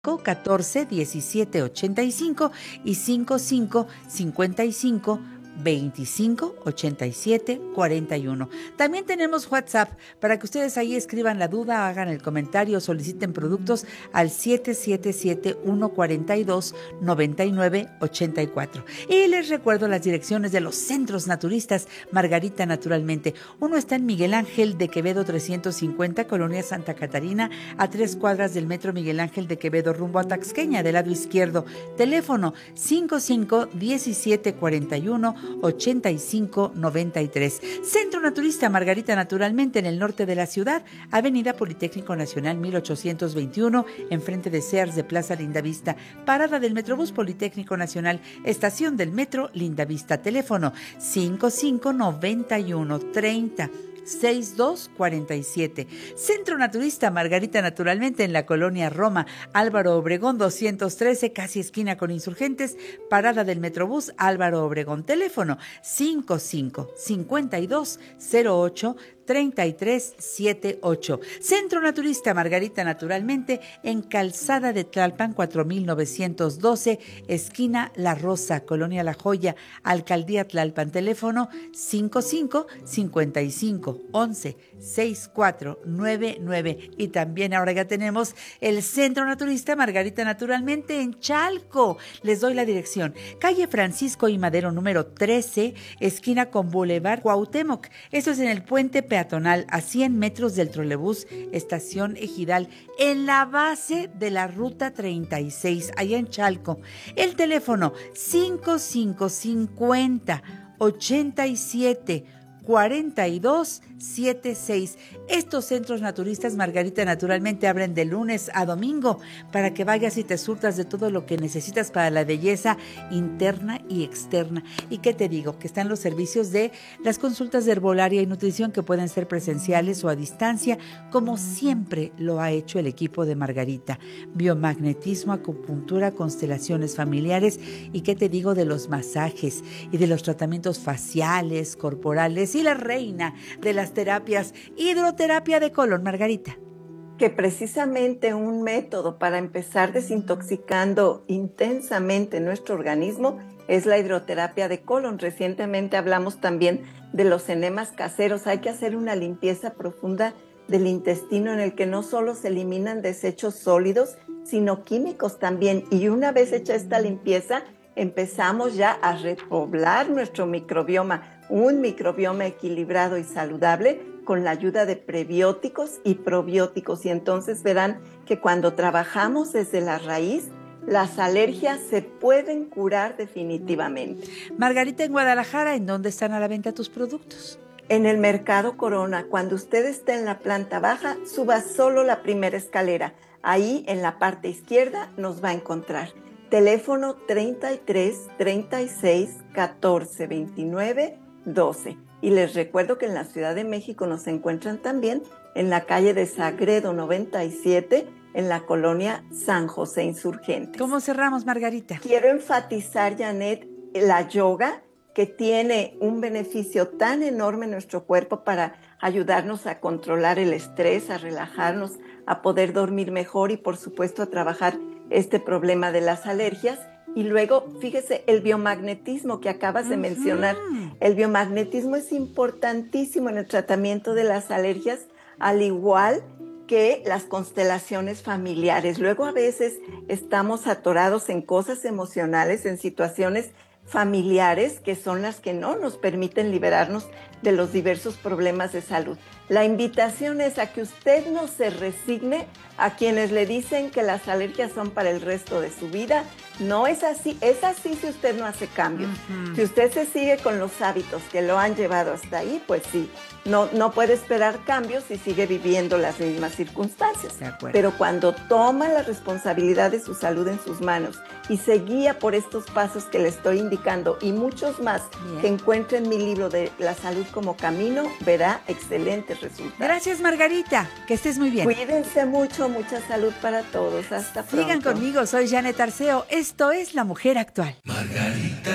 14 17 85 y 55 55 25 87 41. También tenemos WhatsApp para que ustedes ahí escriban la duda, hagan el comentario, soliciten productos al 777-142-9984. Y les recuerdo las direcciones de los centros naturistas Margarita Naturalmente. Uno está en Miguel Ángel de Quevedo 350, Colonia Santa Catarina, a 3 cuadras del metro Miguel Ángel de Quevedo rumbo a Taxqueña, del lado izquierdo. Teléfono 55 17 41 85 93. Centro Naturista Margarita Naturalmente en el norte de la ciudad, Avenida Politécnico Nacional 1821, enfrente de Sears de Plaza Lindavista, parada del Metrobús Politécnico Nacional, estación del metro Lindavista. Teléfono 55 91 30 6247. Centro Naturista Margarita Naturalmente en la colonia Roma, Álvaro Obregón 213, casi esquina con Insurgentes, parada del Metrobús Álvaro Obregón. Teléfono 55 52 08 3378. Centro Naturista Margarita Naturalmente en Calzada de Tlalpan 4912, esquina La Rosa, Colonia La Joya, Alcaldía Tlalpan. Teléfono 55 55 11 6499. Y también ahora ya tenemos el Centro Naturista Margarita Naturalmente en Chalco. Les doy la dirección: calle Francisco I. Madero número 13, esquina con Boulevard Cuauhtémoc. Esto es en el puente peatonal a 100 metros del trolebús Estación Ejidal, en la base de la ruta 36, allá en Chalco. El teléfono 5550 87 4276. Estos centros naturistas Margarita Naturalmente abren de lunes a domingo para que vayas y te surtas de todo lo que necesitas para la belleza interna y externa. ¿Y qué te digo? Que están los servicios de las consultas de herbolaria y nutrición, que pueden ser presenciales o a distancia, como siempre lo ha hecho el equipo de Margarita. Biomagnetismo, acupuntura, constelaciones familiares, y qué te digo de los masajes y de los tratamientos faciales, corporales, y la reina de las terapias, hidroterapia de colon, Margarita. Que precisamente un método para empezar desintoxicando intensamente nuestro organismo es la hidroterapia de colon. Recientemente hablamos también de los enemas caseros. Hay que hacer una limpieza profunda del intestino en el que no solo se eliminan desechos sólidos, sino químicos también. Y una vez hecha esta limpieza, empezamos ya a repoblar nuestro microbioma, un microbioma equilibrado y saludable con la ayuda de prebióticos y probióticos. Y entonces verán que cuando trabajamos desde la raíz, las alergias se pueden curar definitivamente. Margarita, en Guadalajara, ¿en dónde están a la venta tus productos? En el Mercado Corona. Cuando usted esté en la planta baja, suba solo la primera escalera. Ahí en la parte izquierda nos va a encontrar. Teléfono 33 36 14 29 12. Y les recuerdo que en la Ciudad de México nos encuentran también en la calle de Sagredo 97, en la colonia San José Insurgentes. ¿Cómo cerramos, Margarita? Quiero enfatizar, Janet, la yoga, que tiene un beneficio tan enorme en nuestro cuerpo para ayudarnos a controlar el estrés, a relajarnos, a poder dormir mejor y, por supuesto, a trabajar este problema de las alergias. Y luego, fíjese, el biomagnetismo que acabas de mencionar. El biomagnetismo es importantísimo en el tratamiento de las alergias, al igual que las constelaciones familiares. Luego a veces estamos atorados en cosas emocionales, en situaciones familiares que son las que no nos permiten liberarnos de los diversos problemas de salud. La invitación es a que usted no se resigne a quienes le dicen que las alergias son para el resto de su vida. No es así, es así si usted no hace cambios. Si usted se sigue con los hábitos que lo han llevado hasta ahí, pues sí, no puede esperar cambios y sigue viviendo las mismas circunstancias. Pero cuando toma la responsabilidad de su salud en sus manos y se guía por estos pasos que le estoy indicando y muchos más que encuentre en mi libro de La Salud como Camino, verá excelentes resultados. Gracias, Margarita, que estés muy bien. Cuídense mucho, mucha salud para todos. Hasta pronto. Sigan conmigo, soy Janet Arceo. Esto es La Mujer Actual. Margarita.